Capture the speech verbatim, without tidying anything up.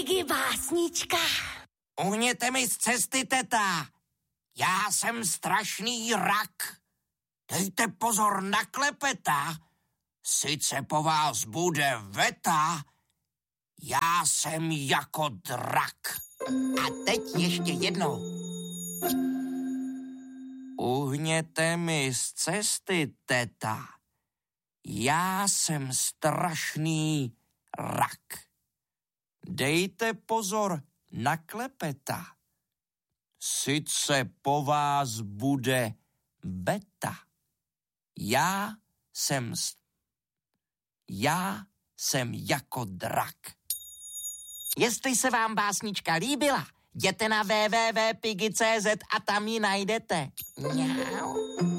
Piggy básnička. Uhněte mi z cesty, teta. Já jsem strašný rak. Dejte pozor na klepeta. Sice po vás bude veta, já jsem jako drak. A teď ještě jednou. Uhněte mi z cesty, teta. Já jsem strašný rak. Dejte pozor na klepeta. Sice po vás bude beta. Já jsem Já jsem jako drak. Jestli se vám básnička líbila, jděte na w w w tečka piggy tečka c z a tam ji najdete. Mňau.